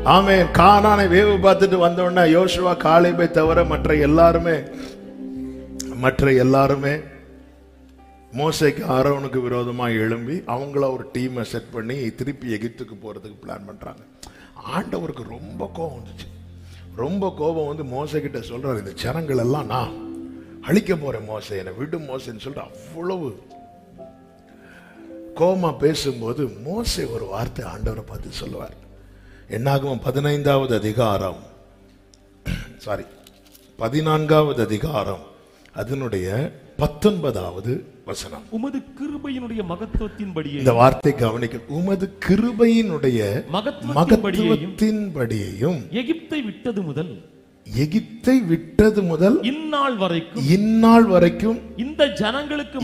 ஆமென். கானானை வேவு பார்த்துட்டு வந்தோடனே யோசுவா காலேபை தவிர மற்ற எல்லாருமே மோசேக்கு ஆரோனுக்கு விரோதமா எழும்பி அவங்கள ஒரு டீமை செட் பண்ணி திருப்பி எகிப்துக்கு போறதுக்கு பிளான் பண்றாங்க. ஆண்டவருக்கு ரொம்ப கோபம் வந்துச்சு. ரொம்ப கோபம் வந்து மோசே கிட்ட சொல்றாரு, இந்த ஜனங்கள் எல்லாம் நான் அழிக்க போறேன் மோசே, என்னை விடு மோசேன்னு சொல்ற. அவ்வளவு கோபமா பேசும்போது மோசே ஒரு வார்த்தை ஆண்டவரை பார்த்து சொல்லுவார். என்னாகும் 14வது அதிகாரம் அதனுடைய 19வது வசனம். உமது கிருபையினுடைய மகத்துவத்தின்படியே, இந்த வார்த்தை கவனிக்க, உமது கிருபையினுடைய மகத்துவத்தின்படியேயும் எகிப்தை விட்டது முதல் இந்நாள் வரைக்கும் இந்த ஜனங்களுக்கு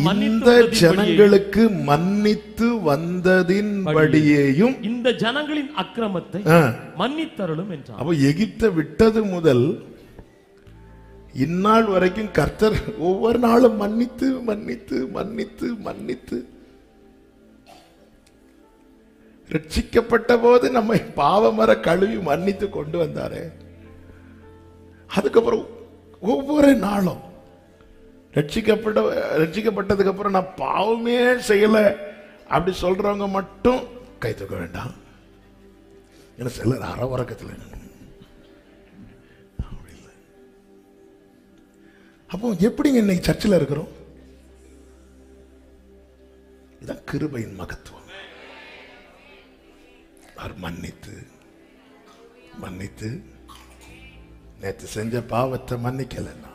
மன்னித்து வந்ததின்படியேயும் இந்த ஜனங்களின் அக்கிரமத்தை மன்னித்தருளும் என்றார். அப்ப எகிப்தை விட்டது முதல் இந்நாள் வரைக்கும் கர்த்தர் ஒவ்வொரு நாளும் மன்னித்து மன்னித்து மன்னித்து மன்னித்து ரட்சிக்கப்பட்ட போது நம்மை பாவமர கழுவி மன்னித்து கொண்டு வந்தாரே. அதுக்கப்புறம் ஒவ்வொரு நாளும் ரட்சிக்கப்பட்டதுக்கு அப்புறம் நான் பாவமே செய்யல அப்படி சொல்றவங்க மட்டும் கை தூக்க வேண்டாம். ஏன்னா சிலர் அறவரக்கத்தில். அப்போ எப்படிங்க இன்னைக்கு சர்ச்சில் இருக்கிறோம்? இதான் கிருபையின் மகத்துவம். மன்னித்து மன்னித்து நேற்று செஞ்ச பாவத்தை மன்னிக்கலன்னா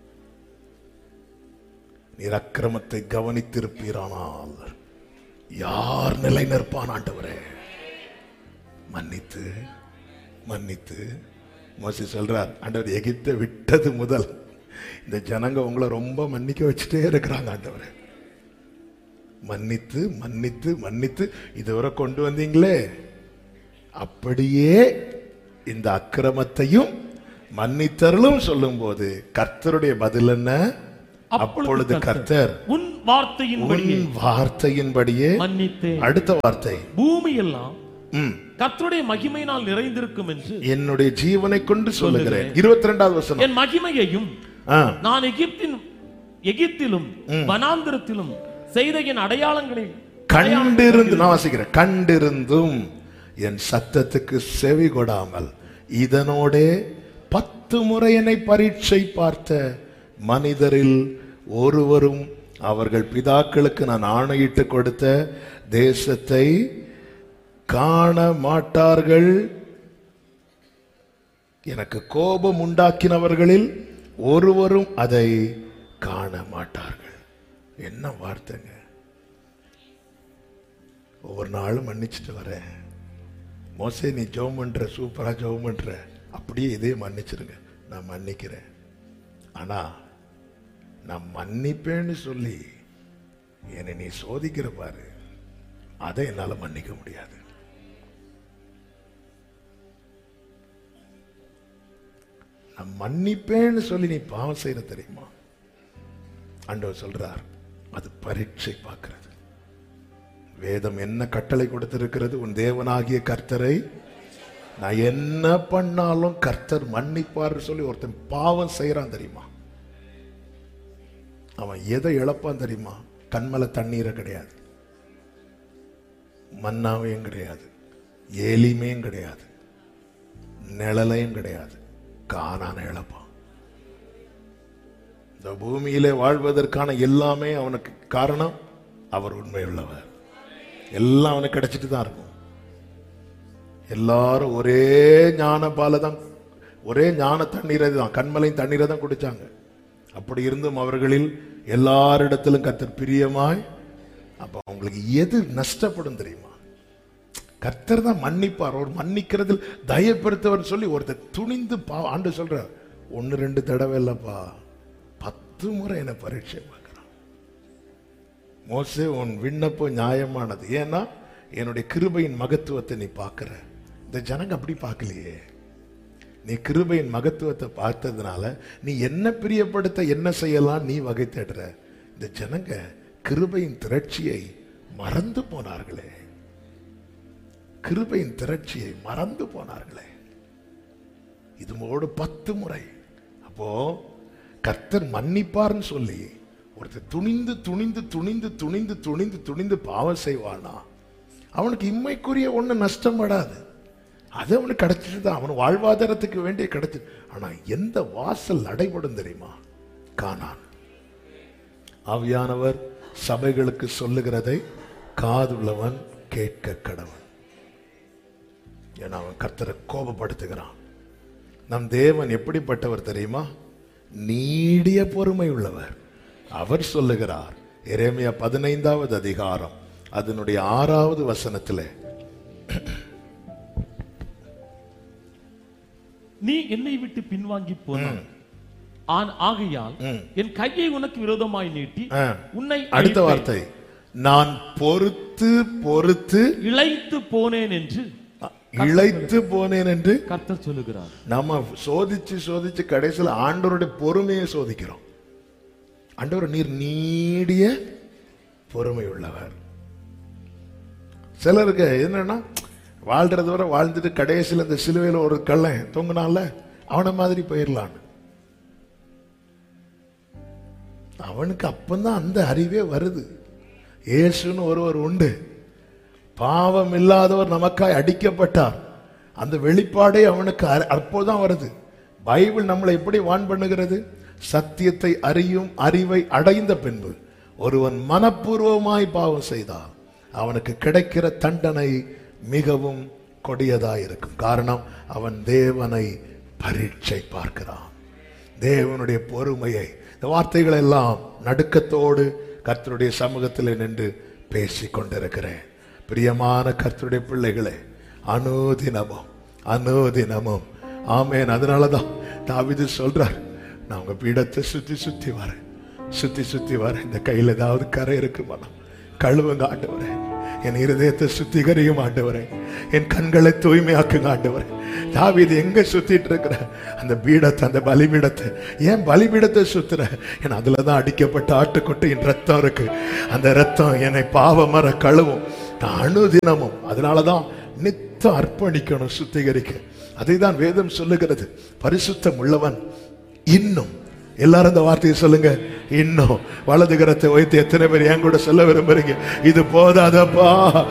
நீர் அக்கிரமத்தை கவனித்திருப்பீரானால் யார் நிலை நிற்பான் ஆண்டவரே? மன்னித்து மன்னித்து மோசே சொல்றார், ஆண்டவர் எகிப்தை விட்டது முதல் இந்த ஜனங்க உங்களை ரொம்ப மன்னிக்க வச்சுட்டே இருக்கிறாங்க ஆண்டவரே. மன்னித்து மன்னித்து மன்னித்து இதுவரை கொண்டு வந்தீங்களே, அப்படியே இந்த அக்கிரமத்தையும் மன்னித்தருளும் சொல்லும் போது கர்த்தருடைய பதில் என்ன? அப்பொழுது கர்த்தர் உன் வார்த்தையின்படியே மன்னித்தேன். அடுத்த வார்த்தை, பூமி எல்லாம் கர்த்தருடைய மகிமையினால் நிறைந்திருக்கும் என்று என்னுடைய ஜீவனை கொண்டு சொல்லுகிறேன். 22வது வசனம், என் மகிமையையும் நான் எகிப்திலும் வனாந்திரத்திலும் செய்த என் அடையாளங்களை கண்டிருந்தும் என் சத்தத்துக்கு செவி கொடாமல் இதனோடே 10 முறை என்னை பரீட்சை பார்த்த மனிதரில் ஒருவரும் அவர்கள் பிதாக்களுக்கு நான் ஆணையிட்டு கொடுத்த தேசத்தை காண மாட்டார்கள். எனக்கு கோபம் உண்டாக்கினவர்களில் ஒருவரும் அதை காண மாட்டார்கள். என்ன வார்த்தைங்க! ஒவ்வொரு நாளும் மன்னிச்சுட்டு வரேன். மோசே நீ ஜெபம் பண்ற, சூப்பரா ஜெபம் பண்ற, அப்படியே இதே மன்னிச்சிருங்க, நான் மன்னிக்கிறேன். ஆனா நான் மன்னிப்பேன்னு சொல்லி என்னை நீ சோதிக்கிற பாரு, அதை என்னால மன்னிக்க முடியாது. நான் மன்னிப்பேன்னு சொல்லி நீ பாவம் செய்யற தெரியுமா? ஆண்டவர் சொல்றார், அது பரீட்சை பார்க்கிறது. வேதம் என்ன கட்டளை கொடுத்திருக்கிறது? உன் தேவனாகிய கர்த்தரை நான் என்ன பண்ணாலும் கர்த்தர் மன்னிப்பார் சொல்லி ஒருத்தன் பாவம் செய்யறான் தெரியுமா? அவன் எதை இழப்பான் தெரியுமா? கண்மல தண்ணீரை கிடையாது, மன்னாவையும் கிடையாது, ஏலிமையும் கிடையாது, நிழலையும் கிடையாது, கானான இழப்பான். இந்த பூமியிலே வாழ்வதற்கான எல்லாமே அவனுக்கு காரணம் அவர் உண்மையுள்ளவர். எல்லாம் அவனுக்கு கிடைச்சிட்டு தான் இருக்கும். எல்லாரும் ஒரே ஞான பாலை தான், ஒரே ஞான தண்ணீரை தான், கண்மலையும் தண்ணீரை தான் குடிச்சாங்க. அப்படி இருந்தும் அவர்களில் எல்லாரிடத்திலும் கர்த்தர் பிரியமாய். அப்ப அவங்களுக்கு எது நஷ்டப்படும் தெரியுமா? கர்த்தர் தான் மன்னிப்பார். ஒரு மன்னிக்கிறதில் தயப்படுத்தவர் சொல்லி ஒருத்தர் துணிந்து ஆண்டு சொல்ற, 1-2 தடவை இல்லப்பா, 10 முறை என்ன பரீட்சை பார்க்கிறான். மோசே, உன் விண்ணப்பம் நியாயமானது, ஏன்னா என்னுடைய கிருபையின் மகத்துவத்தை நீ பார்க்கிற. இந்த ஜனங்க அப்படி பார்க்கலையே. நீ கிருபையின் மகத்துவத்தை பார்த்ததுனால நீ என்ன பிரியப்படுத்த என்ன செய்யலாம் நீ வகை தேடுற. இந்த ஜனங்க கிருபையின் திரட்சியை மறந்து போனார்களே, கிருபையின் திரட்சியை மறந்து போனார்களே. இதுவோடு 10 முறை. அப்போ கர்த்தர் மன்னிப்பார்னு சொல்லி ஒருத்தர் துணிந்து துணிந்து துணிந்து துணிந்து துணிந்து துணிந்து பாவம் செய்வானா, அவனுக்கு இம்மைக்குரிய ஒண்ணு நஷ்டப்படாது. அது அவனுக்கு கிடைச்சிட்டுதான், அவன் வாழ்வாதாரத்துக்கு வேண்டிய கிடைச்சு. ஆனா எந்த வாசல் அடைபடும் தெரியுமா? கானான். ஆவியானவர் சபைகளுக்கு சொல்லுகிறதை காதுள்ளவன் கேட்க கடவன். ஏன்னா அவன் கர்த்தரை கோபப்படுத்துகிறான். நம் தேவன் எப்படிப்பட்டவர் தெரியுமா? நீடிய பொறுமை உள்ளவர். அவர் சொல்லுகிறார், எரேமியா 15வது அதிகாரம் அதனுடைய 6வது வசனத்திலே, நீ என்னை விட்டு பின்வாங்கி போனான், ஆகையால் என் கையை உனக்கு விரோதமாய் நீட்டி உன்னை. அடுத்த வார்த்தை, நான் பொறுத்து பொறுத்து இளைத்து போனேன் என்று, இளைத்து போனேன் என்று கர்த்தர் சொல்லுகிறார். நம்ம சோதிச்சு சோதிச்சு கடைசியில் ஆண்டவருடைய பொறுமையை சோதிக்கிறோம். ஆண்டவர் நீர் நீடிய பொறுமை உள்ளவர். சிலருக்கு என்னன்னா, வாழ்றது வரை வாழ்ந்துட்டு கடைசியில் இந்த சிலுவையில் ஒரு கள்ளன் தொங்குனால அவனை மாதிரி போயிடலான்னு. அவனுக்கு அப்பந்தான் அந்த அறிவே வருது. இயேசுன்னு ஒருவர் உண்டு, பாவம் இல்லாதவர் நமக்காய் அடிக்கப்பட்டார். அந்த வெளிப்பாடே அவனுக்கு அப்போதான் வருது. பைபிள் நம்மளை எப்படி வான் பண்ணுகிறது? சத்தியத்தை அறியும் அறிவை அடைந்த பின்பு ஒருவன் மனப்பூர்வமாய் பாவம் செய்தார், அவனுக்கு கிடைக்கிற தண்டனை மிகவும் கொடியதாய் இருக்கும். காரணம், அவன் தேவனை பரீட்சை பார்க்கிறான், தேவனுடைய பொறுமையை. இந்த வார்த்தைகள் எல்லாம் நடுக்கத்தோடு கர்த்தருடைய சமூகத்தில் நின்று பேசிக் கொண்டிருக்கிறேன். பிரியமான கர்த்தருடைய பிள்ளைகளே, அனுதினமும் அனுதினமும் ஆமேன். அதனாலதான் தாவீது சொல்றார், நான் உங்க பீடத்தை சுத்தி சுத்தி வரேன், சுத்தி சுத்தி வரேன். இந்த கையில் ஏதாவது கரை இருக்குமானா கழுவுங்க ஆண்டவரே, என் இருதயத்தை சுத்திகரியும் ஆண்டவரே, என் கண்களை தூய்மையாக்குங்க ஆண்டவரே. தாவீது எங்க சுத்திட்டு இருக்கிற? அந்த பீடத்தை, அந்த பலிபீடத்தை. ஏன் பலிபீடத்தை சுத்துற? ஏன்னா அதுலதான் அடிக்கப்பட்ட ஆட்டுக்குட்டியின் ரத்தம் இருக்கு. அந்த ரத்தம் என்னை பாவமர கழுவும். அனுதினமும் அதனாலதான் நித்தம் அர்ப்பணிக்கணும், சுத்திகரிக்க. அதைதான் வேதம் சொல்லுகிறது. பரிசுத்தம் உள்ளவன் இன்னும், எல்லாரும் இந்த வார்த்தையை சொல்லுங்க, இன்னும். வலது கரத்தை வைத்து எத்தனை பேர் என் கூட சொல்ல விரும்புறீங்க? இது போதாதப்பா,